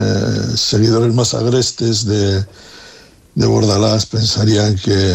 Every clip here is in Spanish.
seguidores más agrestes de Bordalás pensarían que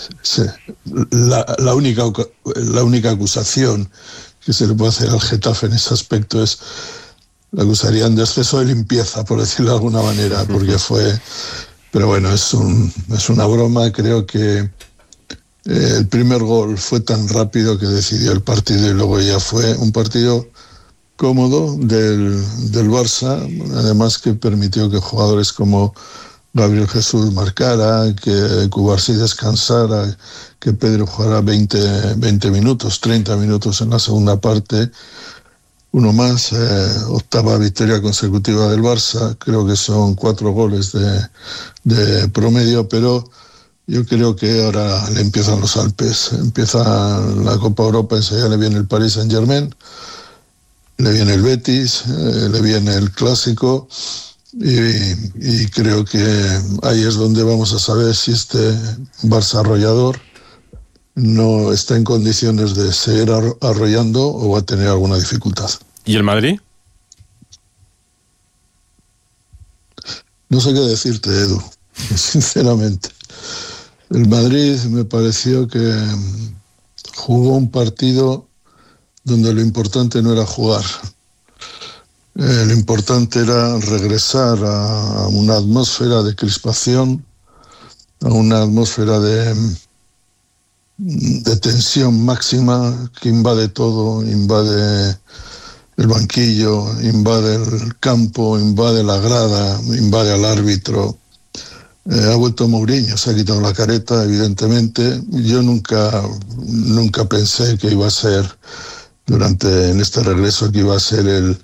la única acusación que se le puede hacer al Getafe en ese aspecto es, la acusarían de exceso de limpieza, por decirlo de alguna manera, porque fue... Pero bueno, es una broma. Creo que el primer gol fue tan rápido que decidió el partido, y luego ya fue un partido cómodo del Barça, además que permitió que jugadores como Gabriel Jesús marcara, que Cubarsí descansara, que Pedro jugara 20 minutos, 30 minutos en la segunda parte. Uno más, octava victoria consecutiva del Barça, creo que son 4 goles de promedio, pero yo creo que ahora le empiezan los Alpes, empieza la Copa Europa, enseguida le viene el Paris Saint-Germain, le viene el Betis, le viene el Clásico, y creo que ahí es donde vamos a saber si este Barça arrollador no está en condiciones de seguir arrollando o va a tener alguna dificultad. ¿Y el Madrid? No sé qué decirte, Edu, sinceramente. El Madrid me pareció que jugó un partido donde lo importante no era jugar. Lo importante era regresar a una atmósfera de crispación, a una atmósfera de tensión máxima que invade todo, invade el banquillo, invade el campo, invade la grada, invade al árbitro. Ha vuelto Mourinho, se ha quitado la careta, evidentemente. Yo nunca pensé que iba a ser, en este regreso, que iba a ser el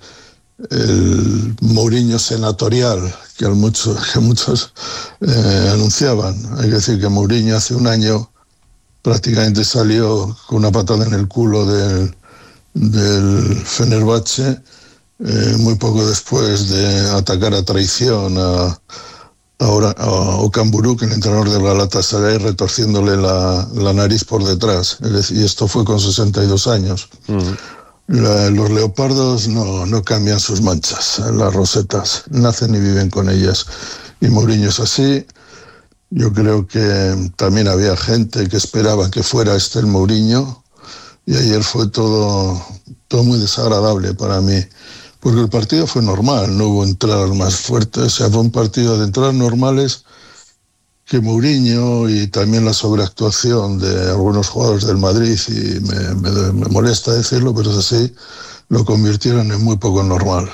Mourinho senatorial que muchos anunciaban. Hay que decir que Mourinho hace un año prácticamente salió con una patada en el culo del Fenerbahce, muy poco después de atacar a traición a Okan Buruk, el entrenador del Galatasaray, retorciéndole la nariz por detrás. Y esto fue con 62 años. Los leopardos no cambian sus manchas, las rosetas, nacen y viven con ellas. Y Mourinho es así. Yo creo que también había gente que esperaba que fuera el Mourinho, y ayer fue todo muy desagradable para mí, porque el partido fue normal, no hubo entradas más fuertes, o sea, fue un partido de entradas normales que Mourinho, y también la sobreactuación de algunos jugadores del Madrid, y me molesta decirlo, pero es así, lo convirtieron en muy poco normal.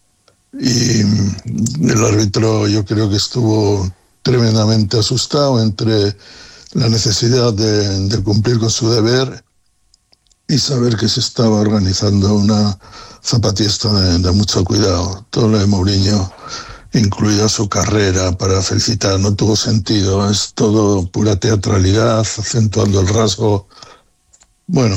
Y el árbitro, yo creo que estuvo tremendamente asustado entre la necesidad de cumplir con su deber y saber que se estaba organizando una zapatista de mucho cuidado. Todo lo de Mourinho, incluida su carrera para felicitar, no tuvo sentido. Es todo pura teatralidad, acentuando el rasgo. Bueno,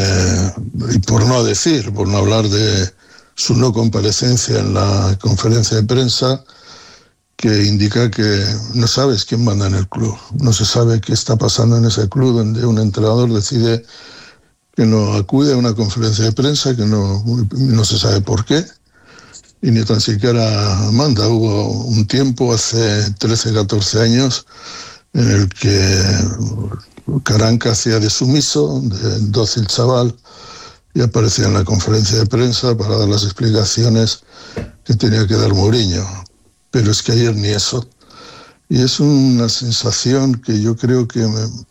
y por no hablar de su no comparecencia en la conferencia de prensa, que indica que no sabes quién manda en el club. No se sabe qué está pasando en ese club, donde un entrenador decide que no acude a una conferencia de prensa, que no se sabe por qué, y ni tan siquiera manda. Hubo un tiempo, hace 13, 14 años, en el que Caranca hacía de sumiso, de dócil chaval, y aparecía en la conferencia de prensa para dar las explicaciones que tenía que dar Mourinho. Pero es que ayer ni eso. Y es una sensación que yo creo que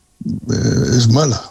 es mala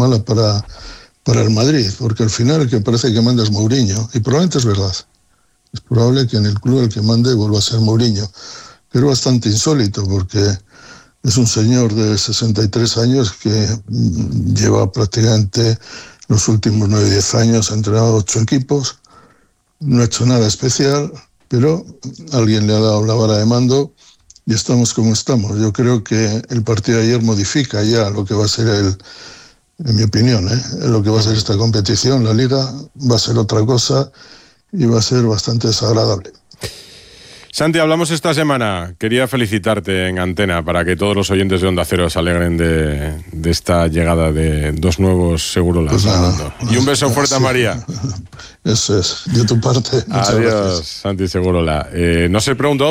para el Madrid, porque al final el que parece que manda es Mourinho, y probablemente es verdad. Es probable que en el club el que mande vuelva a ser Mourinho, pero bastante insólito, porque es un señor de 63 años que lleva prácticamente los últimos 9 o 10 años, ha entrenado 8 equipos, no ha hecho nada especial, pero alguien le ha dado la vara de mando y estamos como estamos. Yo creo que el partido de ayer modifica ya lo que va a ser en mi opinión, lo que va a ser esta competición. La Liga va a ser otra cosa y va a ser bastante desagradable. Santi, hablamos esta semana. Quería felicitarte en antena para que todos los oyentes de Onda Cero se alegren de esta llegada de 2 nuevos Segurola. Pues nada, y un beso fuerte a María. Eso es, de tu parte. Adiós, Santi Segurola. No se preguntó